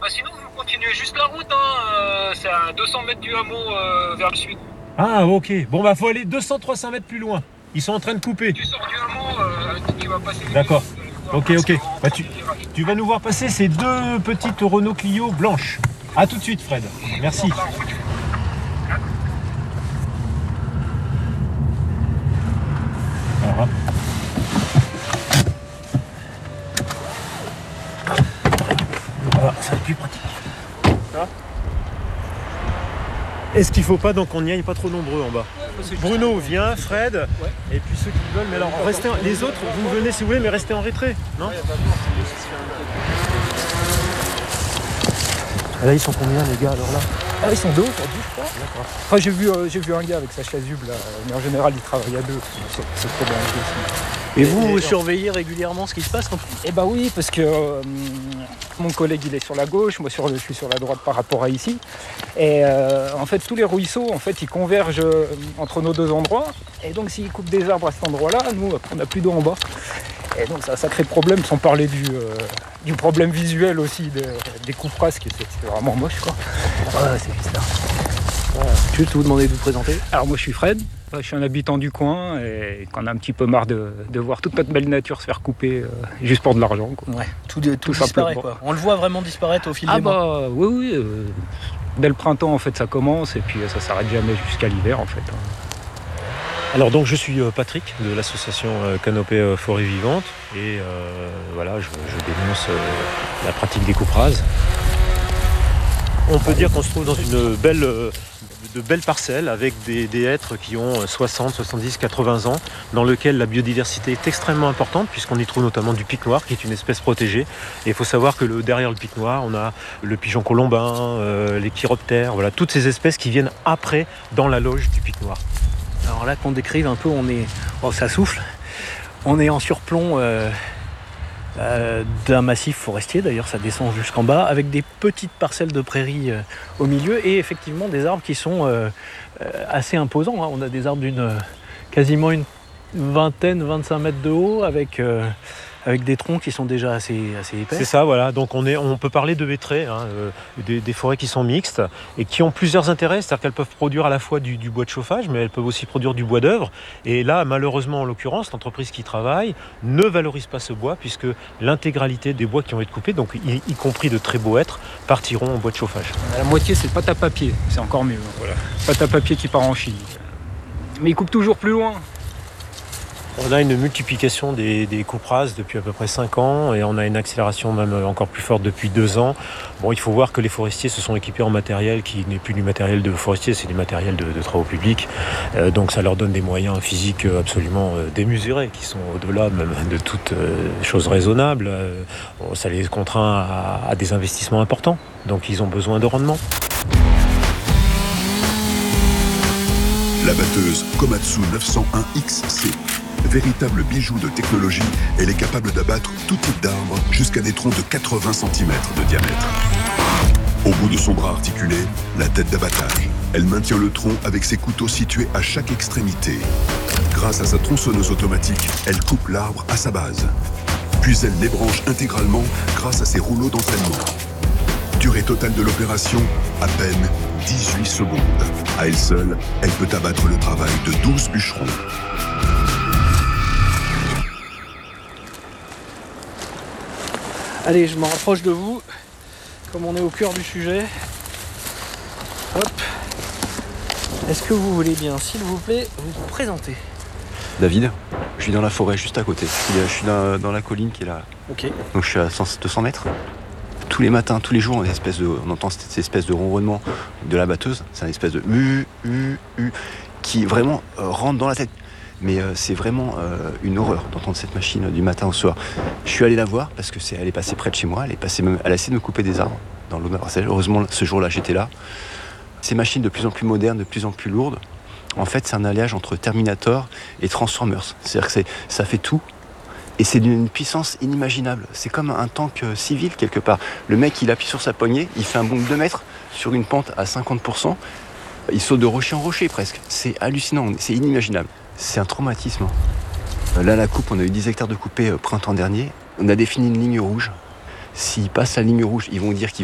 sinon, vous continuez juste la route, hein. C'est à 200 mètres du hameau vers le sud. Ah, ok. Bon, bah, faut aller 200-300 mètres plus loin. Ils sont en train de couper. Tu sors du hameau, tu vas passer. D'accord. Ok. Bah, tu... tu vas nous voir passer ces deux petites Renault Clio blanches. À tout de suite, Fred. Merci. Alors, voilà, ça va être plus pratique. Est-ce qu'il faut pas donc on n'y aille pas trop nombreux en bas? Bruno vient, Fred, et puis ceux qui veulent, mais alors restez les autres, vous venez si vous voulez, mais restez en retrait, non? Là ils sont combien les gars alors là? Ah, ils sont deux aujourd'hui, je crois. D'accord. Enfin, j'ai vu un gars avec sa chasuble, là, mais en général, il travaille à deux. C'est trop dangereux aussi. Et vous surveillez régulièrement ce qui se passe quand Eh bah oui, parce que mon collègue, il est sur la gauche, moi je suis sur la droite par rapport à ici. Et en fait, tous les ruisseaux, en fait, ils convergent entre nos deux endroits. Et donc, s'ils coupent des arbres à cet endroit-là, nous, on n'a plus d'eau en bas. Et donc, c'est un sacré problème, sans parler du problème visuel aussi des coupes rases, qui c'est vraiment moche, quoi. Ouais, c'est bizarre. Juste vous demander de vous présenter. Alors moi je suis Fred, je suis un habitant du coin et qu'on a un petit peu marre de voir toute notre belle nature se faire couper juste pour de l'argent, quoi. Ouais, tout disparaît, quoi. On le voit vraiment disparaître au fil des mois. Ah bah oui, dès le printemps en fait ça commence et puis ça s'arrête jamais jusqu'à l'hiver en fait. Alors donc je suis Patrick de l'association Canopée Forêt Vivante et voilà je dénonce la pratique des coupes rases. On peut dire qu'on se trouve dans une de belles parcelles avec des hêtres qui ont 60, 70, 80 ans, dans lequel la biodiversité est extrêmement importante puisqu'on y trouve notamment du pic noir qui est une espèce protégée. Et il faut savoir que derrière le pic noir, on a le pigeon colombin, les chiroptères, voilà, toutes ces espèces qui viennent après dans la loge du pic noir. Alors là qu'on décrive un peu, ça souffle, on est en surplomb d'un massif forestier, d'ailleurs ça descend jusqu'en bas, avec des petites parcelles de prairies au milieu et effectivement des arbres qui sont assez imposants, hein. On a des arbres quasiment une vingtaine, 25 mètres de haut avec des troncs qui sont déjà assez épais. C'est ça, voilà. Donc on peut parler de hêtraies, hein, des forêts qui sont mixtes et qui ont plusieurs intérêts. C'est-à-dire qu'elles peuvent produire à la fois du bois de chauffage, mais elles peuvent aussi produire du bois d'œuvre. Et là, malheureusement, en l'occurrence, l'entreprise qui travaille ne valorise pas ce bois puisque l'intégralité des bois qui ont été coupés, donc y compris de très beaux hêtres, partiront en bois de chauffage. La moitié, c'est pâte à papier, c'est encore mieux. Voilà. Pâte à papier qui part en Chine. Mais ils coupent toujours plus loin. On a une multiplication des coupes rases depuis à peu près 5 ans et on a une accélération même encore plus forte depuis 2 ans. Bon, il faut voir que les forestiers se sont équipés en matériel qui n'est plus du matériel de forestier, c'est du matériel de travaux publics. Donc ça leur donne des moyens physiques absolument démesurés qui sont au-delà même de toute chose raisonnable. Ça les contraint à des investissements importants. Donc ils ont besoin de rendement. La batteuse Komatsu 901 XC. Véritable bijou de technologie, elle est capable d'abattre tout type d'arbre jusqu'à des troncs de 80 cm de diamètre. Au bout de son bras articulé, la tête d'abattage. Elle maintient le tronc avec ses couteaux situés à chaque extrémité. Grâce à sa tronçonneuse automatique, elle coupe l'arbre à sa base. Puis elle l'ébranche intégralement grâce à ses rouleaux d'entraînement. Durée totale de l'opération, à peine 18 secondes. À elle seule, elle peut abattre le travail de 12 bûcherons. Allez, je m'en rapproche de vous, comme on est au cœur du sujet. Hop. Est-ce que vous voulez bien, s'il vous plaît, vous présenter? David, je suis dans la forêt juste à côté. Je suis dans la colline qui est là. Ok. Donc je suis à 200 mètres. Tous les matins, tous les jours, on entend cette espèce de ronronnement de la batteuse. C'est une espèce de qui vraiment rentre dans la tête. Mais c'est vraiment une horreur d'entendre cette machine du matin au soir. Je suis allé la voir parce que elle est passée près de chez moi. Elle a essayé de me couper des arbres dans l'eau de ma parcelle. Heureusement, ce jour-là, j'étais là. Ces machines de plus en plus modernes, de plus en plus lourdes, en fait, c'est un alliage entre Terminator et Transformers. C'est-à-dire que ça fait tout. Et c'est d'une puissance inimaginable. C'est comme un tank civil, quelque part. Le mec, il appuie sur sa poignée, il fait un bond de 2 mètres sur une pente à 50%. Il saute de rocher en rocher, presque. C'est hallucinant, c'est inimaginable. C'est un traumatisme. Là, la coupe, on a eu 10 hectares de coupés printemps dernier. On a défini une ligne rouge. S'ils passent la ligne rouge, ils vont dire qu'ils